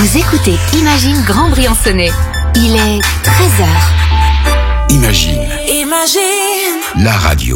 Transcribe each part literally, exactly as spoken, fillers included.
Vous écoutez Imagine Grand Briançonnais. Il est treize heures. Imagine. Imagine. La radio.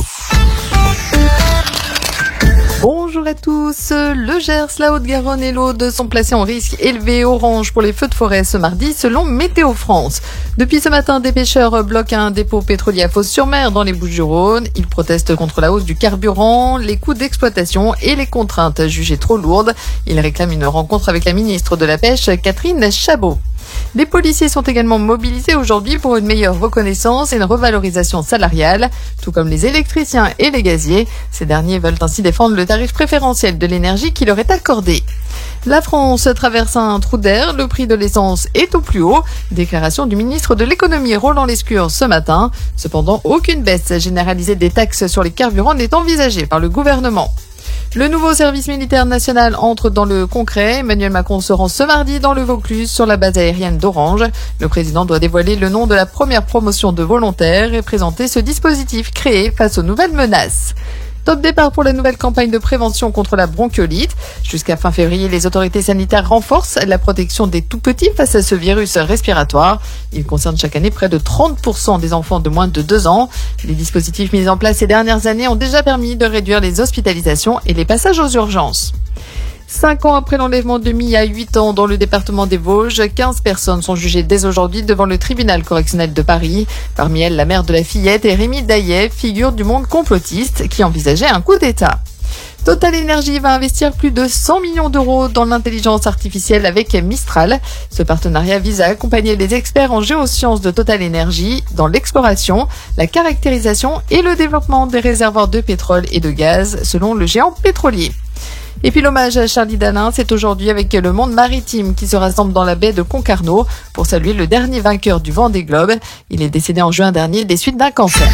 Bonjour à tous. Le Gers, la Haute-Garonne et l'Aude sont placés en risque élevé orange pour les feux de forêt ce mardi selon Météo France. Depuis ce matin, des pêcheurs bloquent un dépôt pétrolier à Fos-sur-Mer dans les Bouches-du-Rhône. Ils protestent contre la hausse du carburant, les coûts d'exploitation et les contraintes jugées trop lourdes. Ils réclament une rencontre avec la ministre de la Pêche, Catherine Chabot. Les policiers sont également mobilisés aujourd'hui pour une meilleure reconnaissance et une revalorisation salariale, tout comme les électriciens et les gaziers. Ces derniers veulent ainsi défendre le tarif préférentiel de l'énergie qui leur est accordé. La France traverse un trou d'air, le prix de l'essence est au plus haut. Déclaration du ministre de l'économie Roland Lescure ce matin. Cependant, aucune baisse généralisée des taxes sur les carburants n'est envisagée par le gouvernement. Le nouveau service militaire national entre dans le concret. Emmanuel Macron se rend ce mardi dans le Vaucluse sur la base aérienne d'Orange. Le président doit dévoiler le nom de la première promotion de volontaires et présenter ce dispositif créé face aux nouvelles menaces. Top départ pour la nouvelle campagne de prévention contre la bronchiolite. Jusqu'à fin février, les autorités sanitaires renforcent la protection des tout-petits face à ce virus respiratoire. Il concerne chaque année près de trente pour cent des enfants de moins de deux ans. Les dispositifs mis en place ces dernières années ont déjà permis de réduire les hospitalisations et les passages aux urgences. Cinq ans après l'enlèvement de Mia, huit ans dans le département des Vosges, quinze personnes sont jugées dès aujourd'hui devant le tribunal correctionnel de Paris. Parmi elles, la mère de la fillette et Rémi Daillet, figure du monde complotiste qui envisageait un coup d'État. Total Energy va investir plus de cent millions d'euros dans l'intelligence artificielle avec Mistral. Ce partenariat vise à accompagner les experts en géosciences de Total Energy dans l'exploration, la caractérisation et le développement des réservoirs de pétrole et de gaz, selon le géant pétrolier. Et puis l'hommage à Charlie Dalin, c'est aujourd'hui avec le monde maritime qui se rassemble dans la baie de Concarneau pour saluer le dernier vainqueur du Vendée Globe. Il est décédé en juin dernier des suites d'un cancer.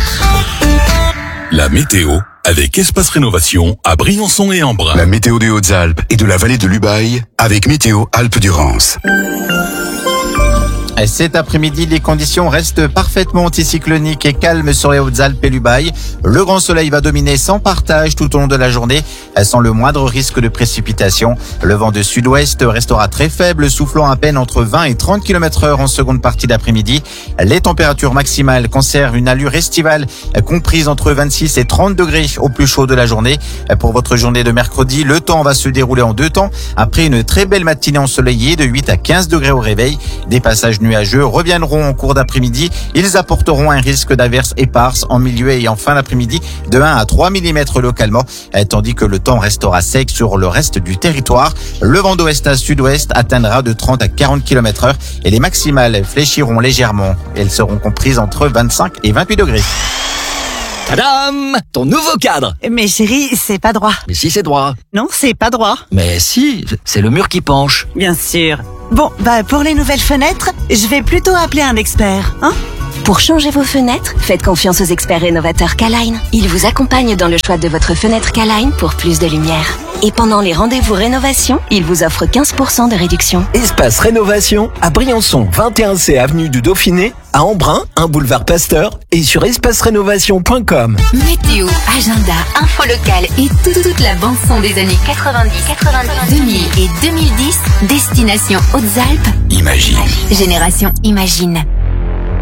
La météo avec Espace Rénovation à Briançon et Embrun. La météo des Hautes-Alpes et de la vallée de l'Ubaye avec Météo Alpes-Durance. Cet après-midi, les conditions restent parfaitement anticycloniques et calmes sur les Hautes-Alpes et l'Ubaye. Le grand soleil va dominer sans partage tout au long de la journée, sans le moindre risque de précipitation. Le vent de sud-ouest restera très faible, soufflant à peine entre vingt et trente kilomètres heure en seconde partie d'après-midi. Les températures maximales conservent une allure estivale, comprise entre vingt-six et trente degrés au plus chaud de la journée. Pour votre journée de mercredi, le temps va se dérouler en deux temps. Après une très belle matinée ensoleillée de huit à quinze degrés au réveil, des passages nuageux reviendront en cours d'après-midi. Ils apporteront un risque d'averses éparses en milieu et en fin d'après-midi de un à trois millimètres localement, tandis que le temps restera sec sur le reste du territoire. Le vent d'ouest à sud-ouest atteindra de trente à quarante kilomètres heure et les maximales fléchiront légèrement. Elles seront comprises entre vingt-cinq et vingt-huit degrés. Tadam! Ton nouveau cadre! Mais chérie, c'est pas droit. Mais si, c'est droit. Non, c'est pas droit. Mais si, c'est le mur qui penche. Bien sûr. Bon, bah pour les nouvelles fenêtres, je vais plutôt appeler un expert, hein? Pour changer vos fenêtres, faites confiance aux experts rénovateurs K-Line. Ils vous accompagnent dans le choix de votre fenêtre K-Line pour plus de lumière. Et pendant les rendez-vous rénovation, ils vous offrent quinze pour cent de réduction. Espace Rénovation à Briançon, vingt et un C avenue du Dauphiné, à Embrun, un boulevard Pasteur et sur espace rénovation point com. Météo, agenda, info locale et toute, toute la bande-son des années quatre-vingt-dix, quatre-vingt-dix, deux mille et deux mille dix, destination Hautes-Alpes. Imagine. Génération Imagine.